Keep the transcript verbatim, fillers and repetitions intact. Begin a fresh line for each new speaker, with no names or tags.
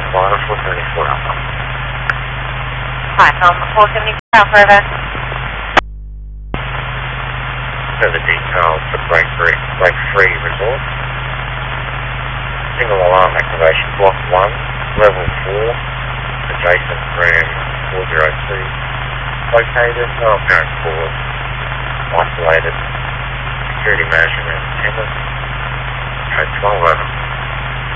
Florida four seventy-four Alpha.
Hi, Alpha four seventy-four Alpha, over.
Further details for break free, break free resort. Single alarm activation, block one, level four, adjacent ram four zero two. Located, no apparent cause. Isolated. Security management attendant. Code twelve eleven.